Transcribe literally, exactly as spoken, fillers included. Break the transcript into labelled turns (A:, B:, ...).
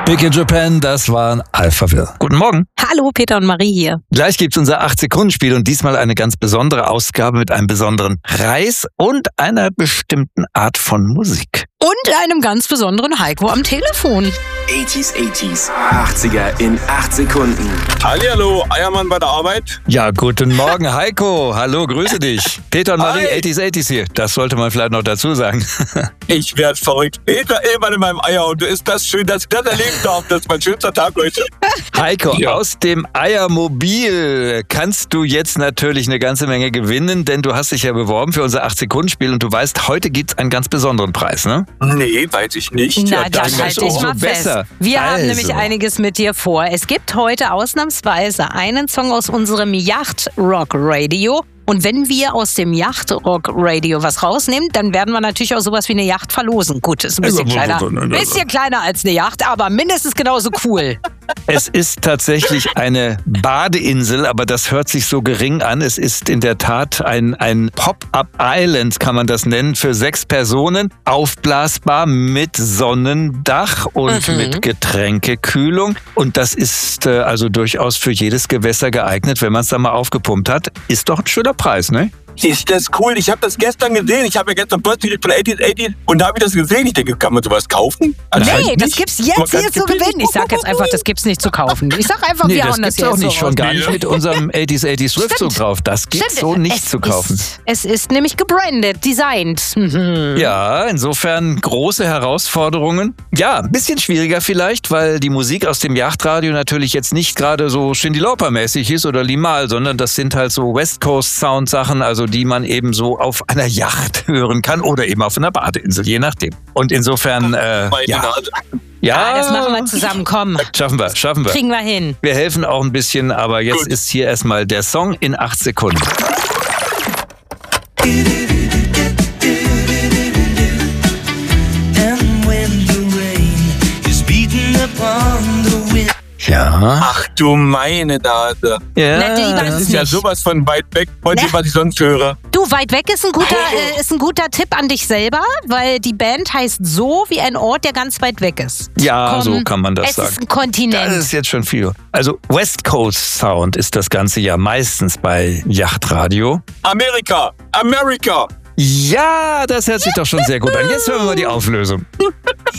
A: Big in Japan, das war Alphaville. Guten Morgen.
B: Hallo, Peter und Marie hier.
A: Gleich gibt's unser acht-Sekunden-Spiel und diesmal eine ganz besondere Ausgabe mit einem besonderen Preis und einer bestimmten Art von Musik.
B: Und einem ganz besonderen Heiko am Telefon.
C: achtziger, achtziger, achtziger in acht Sekunden.
D: Hallihallo, Eiermann bei der Arbeit.
A: Ja, guten Morgen, Heiko. Hallo, grüße dich. Peter und Marie,
D: Hi.
A: achtziger, achtziger hier. Das sollte man vielleicht noch dazu sagen.
D: Ich werd verrückt. Peter Ebermann in meinem Eier und du ist das schön, dass ich das erleben darf. Das ist mein schönster Tag heute.
A: Heiko,
D: Ja.
A: aus dem Eiermobil kannst du jetzt natürlich eine ganze Menge gewinnen, denn du hast dich ja beworben für unser acht-Sekunden-Spiel und du weißt, heute gibt's einen ganz besonderen Preis, ne?
D: Nee, weiß ich nicht.
B: Na,
D: Ja,
B: dann
D: danke.
B: halt dich
A: so
B: mal
A: besser.
B: fest. Wir haben
A: Also.
B: nämlich einiges mit dir vor. Es gibt heute ausnahmsweise einen Song aus unserem Yacht-Rock-Radio. Und wenn wir aus dem Yacht-Rock-Radio was rausnehmen, dann werden wir natürlich auch sowas wie eine Yacht verlosen. Gut, ist ein bisschen kleiner, bisschen kleiner als eine Yacht, aber mindestens genauso cool.
A: Es ist tatsächlich eine Badeinsel, aber das hört sich so gering an. Es ist in der Tat ein, ein Pop-Up-Island, kann man das nennen, für sechs Personen. Aufblasbar mit Sonnendach und
B: Mhm.
A: mit Getränkekühlung. Und das ist äh, also durchaus für jedes Gewässer geeignet, wenn man es da mal aufgepumpt hat. Ist doch ein schöner Preis, ne?
D: Ist das cool? Ich habe das gestern gesehen. Ich habe ja gestern Birthday von achtziger, achtziger und da habe ich das gesehen. Ich denke, kann man sowas kaufen? Anscheinend
B: Nee, das
D: nicht.
B: gibt's
D: Man
B: jetzt
D: kann
B: hier zu gewinnen. Ich sag jetzt einfach, das gibt's nicht zu kaufen. Ich sag einfach,
A: Nee,
B: wir
A: das
B: hauen das
A: gibt's auch
B: jetzt
A: nicht,
B: so
A: schon
B: raus.
A: gar nicht mit unserem achtziger, achtziger Swift so
B: Stimmt.
A: drauf. Das gibt's
B: Stimmt,
A: so nicht
B: es
A: zu kaufen.
B: Ist, es ist nämlich gebrandet, designt. Mhm.
A: Ja, insofern große Herausforderungen. Ja, ein bisschen schwieriger vielleicht, weil die Musik aus dem Yachtradio natürlich jetzt nicht gerade so Cyndi Lauper-mäßig ist oder Limahl, sondern das sind halt so West Coast Sound Sachen, also die man eben so auf einer Yacht hören kann oder eben auf einer Badeinsel, je nachdem. Und insofern, äh,
D: Meine
A: ja,
D: Nase.
A: ja,
B: Ah, das machen wir zusammen, komm.
A: Schaffen wir, schaffen wir.
B: Kriegen wir hin.
A: Wir helfen auch ein bisschen, aber jetzt
D: Gut.
A: ist hier erstmal der Song in acht Sekunden.
E: And when the rain is beating upon the wind.
A: Ja.
D: Ach du meine Nase.
A: Ja.
B: Na, die weiß
D: Das
B: es
D: ist ja
B: nicht.
D: sowas von weit weg von
B: Ne?
D: dem, was ich sonst höre.
B: Du, weit weg ist ein guter, äh, ist ein guter Tipp an dich selber, weil die Band heißt so wie ein Ort, der ganz weit weg ist.
A: Ja,
B: Komm,
A: so kann man das
B: es
A: sagen.
B: ist ein Kontinent.
A: Das ist jetzt schon viel. Also West Coast Sound ist das Ganze ja meistens bei Yachtradio.
D: Amerika, Amerika.
A: Ja, das hört sich doch schon sehr gut an. Jetzt hören wir mal die Auflösung.